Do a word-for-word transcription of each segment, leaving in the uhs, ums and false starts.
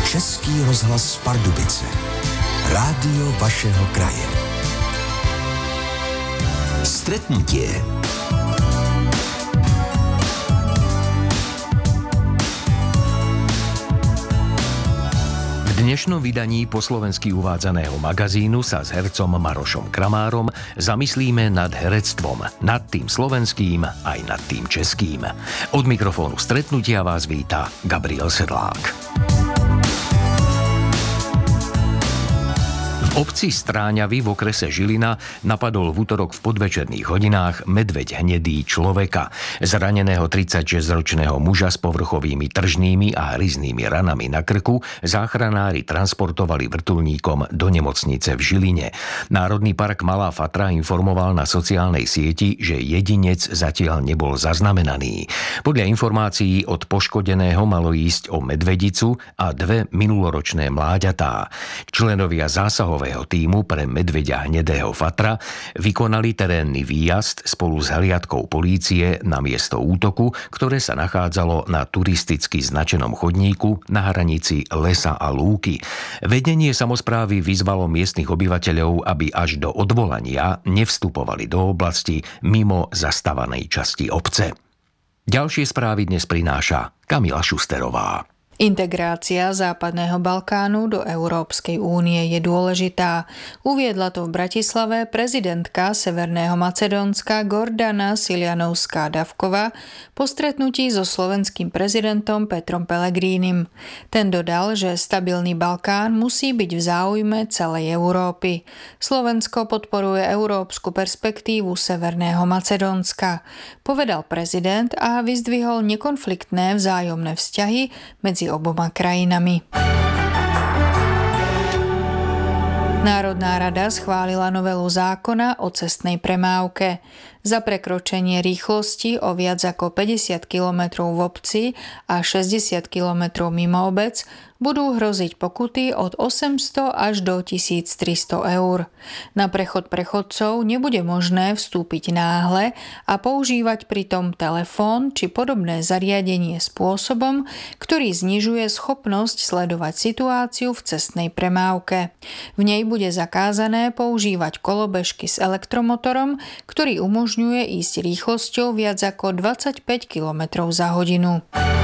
Český rozhlas Pardubice. Rádio vašeho kraje. Stretnutie. V dnešnom vydaní po slovensky uvádzaného magazínu sa s hercom Marošom Kramárom zamyslíme nad herectvom, nad tým slovenským aj nad tým českým. Od mikrofónu Stretnutia vás víta Gabriel Sedlák. V obci Stráňavy v okrese Žilina napadol v utorok v podvečerných hodinách medveď hnedý človeka. Zraneného tridsaťšesťročného muža s povrchovými tržnými a hryznými ranami na krku záchranári transportovali vrtuľníkom do nemocnice v Žiline. Národný park Malá Fatra informoval na sociálnej sieti, že jedinec zatiaľ nebol zaznamenaný. Podľa informácií od poškodeného malo ísť o medvedicu a dve minuloročné mláďatá. Členovia zásahového tímu pre medveďa hnedého Fatra vykonali terénny výjazd spolu s hliadkou polície na miesto útoku, ktoré sa nachádzalo na turisticky značenom chodníku na hranici lesa a lúky. Vedenie samosprávy vyzvalo miestnych obyvateľov, aby až do odvolania nevstupovali do oblasti mimo zastávanej časti obce. Ďalšie správy dnes prináša Kamila Šusterová. Integrácia Západného Balkánu do Európskej únie je dôležitá. Uviedla to v Bratislave prezidentka Severného Macedónska Gordana Siljanovská-Davková po stretnutí so slovenským prezidentom Petrom Pellegrinim. Ten dodal, že stabilný Balkán musí byť v záujme celej Európy. Slovensko podporuje európsku perspektívu Severného Macedónska, povedal prezident a vyzdvihol nekonfliktné vzájomné vzťahy medzi oboma krajinami. Národná rada schválila novelu zákona o cestnej premávke. Za prekročenie rýchlosti o viac ako päťdesiat kilometrov v obci a šesťdesiat kilometrov mimo obec budú hroziť pokuty od osemsto až do tisíctristo eur. Na prechod pre chodcov nebude možné vstúpiť náhle a používať pritom telefón či podobné zariadenie spôsobom, ktorý znižuje schopnosť sledovať situáciu v cestnej premávke. V nej bude zakázané používať kolobežky s elektromotorom, ktorý umožňuje ísť rýchlosťou viac ako dvadsaťpäť kilometrov za hodinu.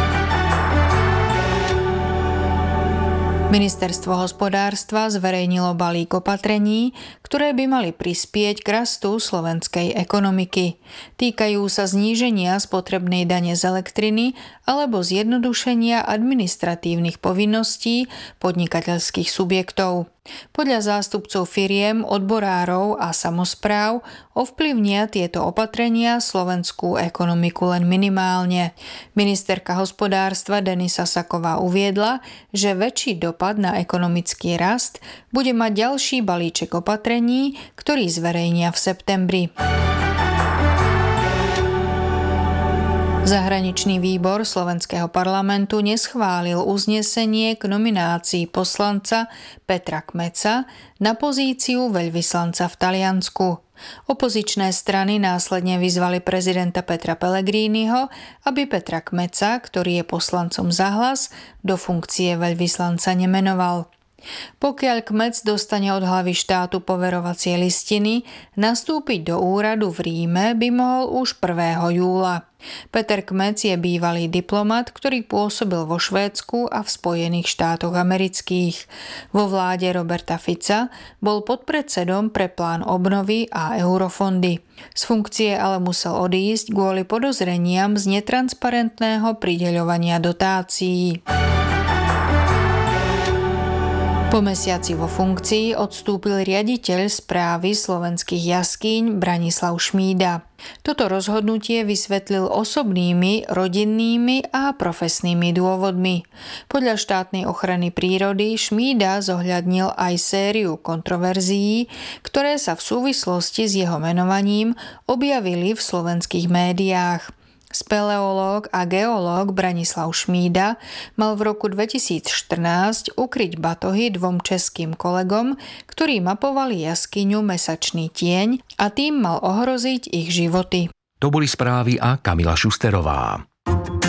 Ministerstvo hospodárstva zverejnilo balík opatrení, ktoré by mali prispieť k rastu slovenskej ekonomiky. Týkajú sa zníženia spotrebnej dane z elektriny alebo zjednodušenia administratívnych povinností podnikateľských subjektov. Podľa zástupcov firiem, odborárov a samospráv ovplyvnia tieto opatrenia slovenskú ekonomiku len minimálne. Ministerka hospodárstva Denisa Saková uviedla, že väčší dopad na ekonomický rast bude mať ďalší balíček opatrení, ktorý zverejnia v septembri. Zahraničný výbor Slovenského parlamentu neschválil uznesenie k nominácii poslanca Petra Kmeca na pozíciu veľvyslanca v Taliansku. Opozičné strany následne vyzvali prezidenta Petra Pellegriniho, aby Petra Kmeca, ktorý je poslancom za Hlas, do funkcie veľvyslanca nemenoval. Pokiaľ Kmec dostane od hlavy štátu poverovacie listiny, nastúpiť do úradu v Ríme by mohol už prvého júla. Peter Kmec je bývalý diplomat, ktorý pôsobil vo Švédsku a v Spojených štátoch amerických. Vo vláde Roberta Fica bol podpredsedom pre plán obnovy a eurofondy. Z funkcie ale musel odísť kvôli podozreniam z netransparentného prideľovania dotácií. Po mesiaci vo funkcii odstúpil riaditeľ správy slovenských jaskýň Branislav Šmída. Toto rozhodnutie vysvetlil osobnými, rodinnými a profesnými dôvodmi. Podľa štátnej ochrany prírody Šmída zohľadnil aj sériu kontroverzií, ktoré sa v súvislosti s jeho menovaním objavili v slovenských médiách. Speleológ a geológ Branislav Šmída mal v roku dvetisícštrnásť ukryť batohy dvom českým kolegom, ktorí mapovali jaskyňu Mesačný tieň a tým mal ohroziť ich životy. To boli správy a Kamila Šusterová.